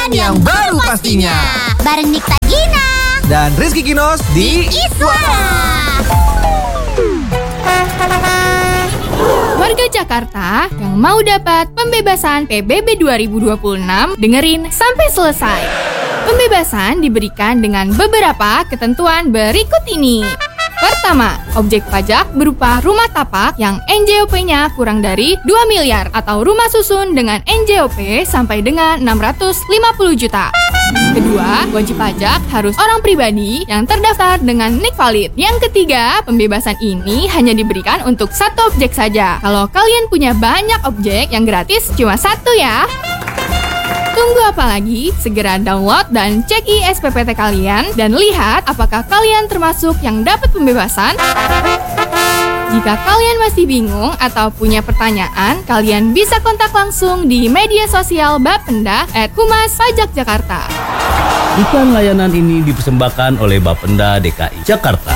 Siaran yang baru pastinya. Bareng Nikta Gina dan Rizky Kinos di Iswara. Warga Jakarta yang mau dapat pembebasan PBB 2026, dengerin sampai selesai. Pembebasan diberikan dengan beberapa ketentuan berikut ini. Pertama, objek pajak berupa rumah tapak yang NJOP-nya kurang dari 2 miliar atau rumah susun dengan NJOP sampai dengan 650 juta. Kedua, wajib pajak harus orang pribadi yang terdaftar dengan NIK valid. Yang ketiga, pembebasan ini hanya diberikan untuk satu objek saja. Kalau kalian punya banyak objek, yang gratis cuma satu ya. Tunggu apa lagi? Segera download dan cek SPPT kalian dan lihat apakah kalian termasuk yang dapat pembebasan. Jika kalian masih bingung atau punya pertanyaan, kalian bisa kontak langsung di media sosial Bapenda @Humas Pajak Jakarta. Iklan layanan ini dipersembahkan oleh Bapenda DKI Jakarta.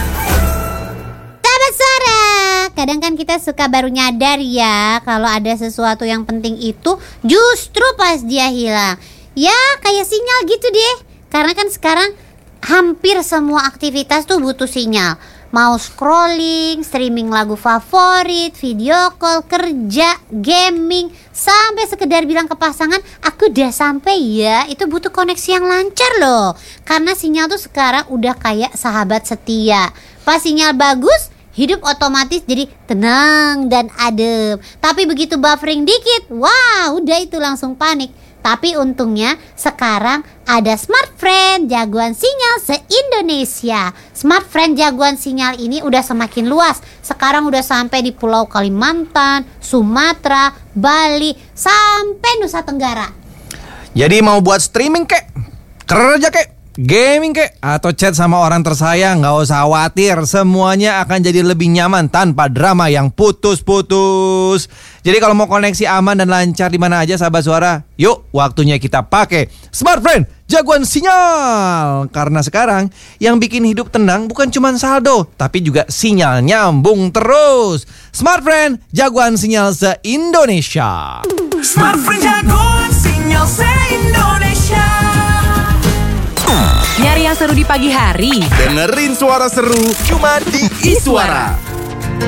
Sahabat Suara, kadang kan kita suka baru nyadar ya kalau ada sesuatu yang penting itu justru pas dia hilang. Ya kayak sinyal gitu deh. Karena kan sekarang hampir semua aktivitas tuh butuh sinyal. Mau scrolling, streaming lagu favorit, video call, kerja, gaming, sampai sekedar bilang ke pasangan, aku udah sampai ya, itu butuh koneksi yang lancar loh. Karena sinyal tuh sekarang udah kayak sahabat setia. Pas sinyal bagus, hidup otomatis jadi tenang dan adem. Tapi begitu buffering dikit, wah udah itu langsung panik. Tapi untungnya sekarang ada Smartfren jagoan sinyal se-Indonesia. Smartfren jagoan sinyal ini udah semakin luas. Sekarang udah sampai di Pulau Kalimantan, Sumatera, Bali, sampai Nusa Tenggara. Jadi mau buat streaming kek, kerja kek, gaming kek, atau chat sama orang tersayang, gak usah khawatir. Semuanya akan jadi lebih nyaman tanpa drama yang putus-putus. Jadi kalau mau koneksi aman dan lancar di mana aja sahabat Suara, yuk waktunya kita pakai Smartfren jagoan sinyal. Karena sekarang yang bikin hidup tenang bukan cuma saldo, tapi juga sinyal nyambung terus. Smartfren jagoan sinyal se-Indonesia. Smartfren jagoan sinyal se-Indonesia. Nyari yang seru di pagi hari? Dengerin suara seru cuma di Iswara.